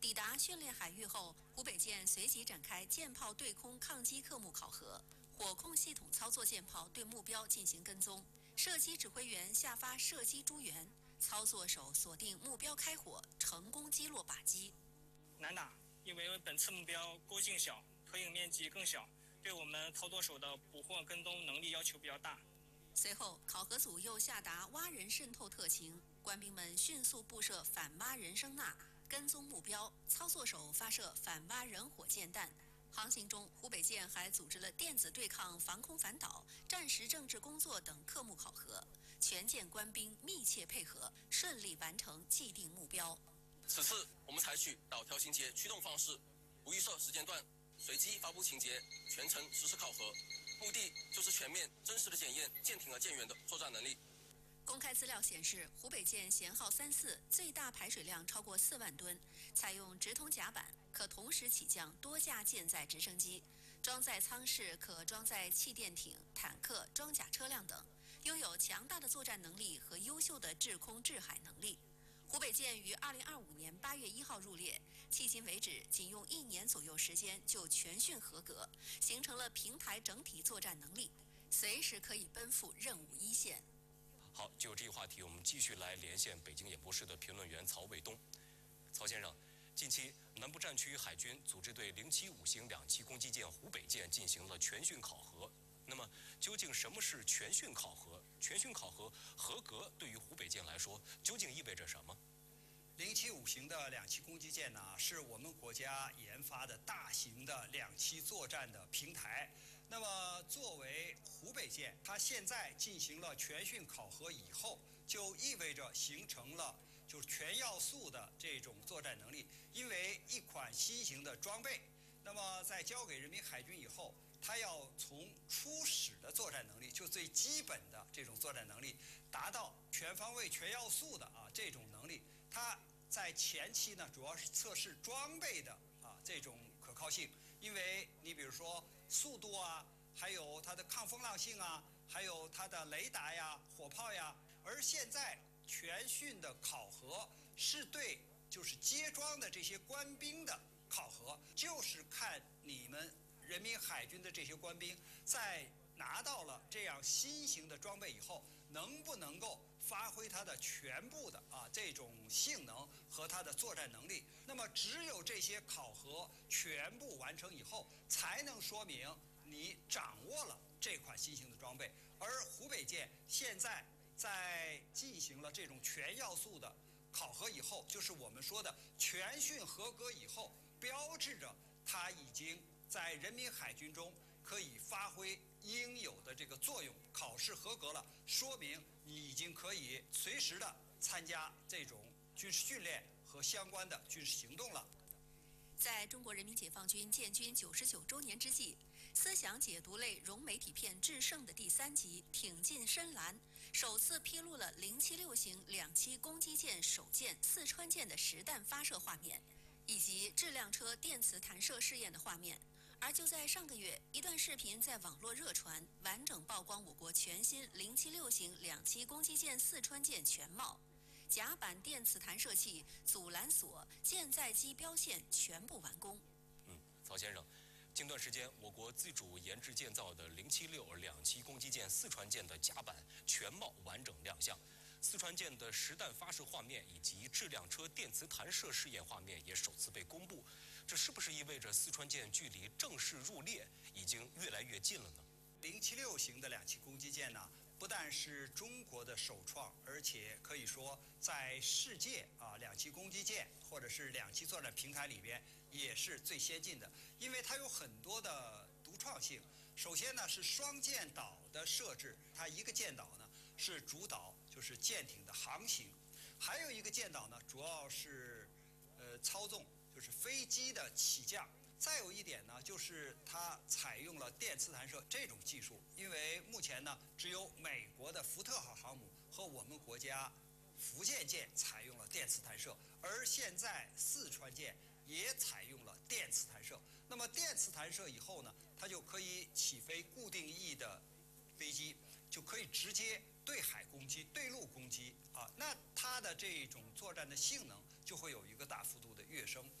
抵达训练海域后，湖北舰随即展开舰炮对空抗击科目考核，火控系统操作舰炮对目标进行跟踪，射击指挥员下发射击诸元，操作手锁定目标开火，成功击落靶机。 难打，因为本次目标勾径小，投影面积更小，对我们操作手的捕获跟踪能力要求比较大。 随后，考核组又下达蛙人渗透特情，官兵们迅速布设反蛙人声呐，跟踪目标，操作手发射反蛙人火箭弹。航行中，湖北舰还组织了电子对抗、防空反导、战时政治工作等科目考核，全舰官兵密切配合，顺利完成既定目标。 此次我们采取导调情节驱动方式，无预设时间段，随机发布情节，全程实施考核，目的就是全面真实的检验舰艇和舰员的作战能力。 公开资料显示，湖北舰舷号34最大排水量超过4万吨，采用直通甲板，可同时起降多架舰载直升机，装载舱室可装载气垫艇、坦克、装甲车辆等，拥有强大的作战能力和优秀的制空制海能力。湖北舰于2025年8月1号入列，迄今为止仅用1年左右时间就全训合格，形成了平台整体作战能力，随时可以奔赴任务一线。 好，就这一话题，我们继续来连线北京演播室的评论员曹卫东。曹先生，近期南部战区海军组织对075型两栖攻击舰湖北舰进行了全训考核。那么，究竟什么是全训考核？全训考核合格对于湖北舰来说，究竟意味着什么 ？075型的两栖攻击舰呢，是我们国家研发的大型的两栖作战的平台。那么，作为湖北舰，它现在进行了全训考核以后，就意味着形成了就是全要素的这种作战能力。因为一款新型的装备，那么在交给人民海军以后，它要从初始的作战能力，就最基本的这种作战能力，达到全方位、全要素的这种能力。它在前期呢，主要是测试装备的这种可靠性，因为你比如说速度还有它的抗风浪性还有它的雷达呀、火炮呀。而现在全训的考核是对就是接装的这些官兵的考核，就是看你们人民海军的这些官兵在拿到了这样新型的装备以后，能不能够发挥它的全部的这种性能和它的作战能力。那么只有这些考核全部完成以后，才能说明你掌握了这款新型的装备。而湖北舰现在在进行了这种全要素的考核以后，就是我们说的全训合格以后，标志着它已经在人民海军中可以发挥应有的这个作用。考试合格了，说明你已经可以随时的参加这种军事训练和相关的军事行动了。 在中国人民解放军建军99周年之际，思想解读类融媒体片《制胜》的第3集《挺进深蓝》首次披露了076型两栖攻击舰首舰四川舰的实弹发射画面，以及质量车电磁弹射试验的画面。而就在上个月，一段视频在网络热传，完整曝光我国全新076型两栖攻击舰四川舰全貌。甲板电磁弹射器、阻拦索、舰载机标线全部完工。 曹先生，近段时间我国自主研制建造的076两栖攻击舰四川舰的甲板全貌完整亮相，四川舰的实弹发射画面以及质量车电磁弹射试验画面也首次被公布，这是不是意味着四川舰距离正式入列已经越来越近了呢 ？076型的两栖攻击舰呢，不但是中国的首创，而且可以说在世界两栖攻击舰或者是两栖作战平台里边也是最先进的，因为它有很多的独创性。首先呢是双舰岛的设置，它一个舰岛呢是主导就是舰艇的航行，还有一个舰岛呢主要是操纵就是飞机的起降。再有一点呢，就是它采用了电磁弹射这种技术，因为目前呢，只有美国的福特号航母和我们国家福建舰采用了电磁弹射，而现在四川舰也采用了电磁弹射。那么电磁弹射以后呢，它就可以起飞固定翼的飞机，就可以直接对海攻击、对陆攻击那它的这种作战的性能就会有一个大幅度的跃升。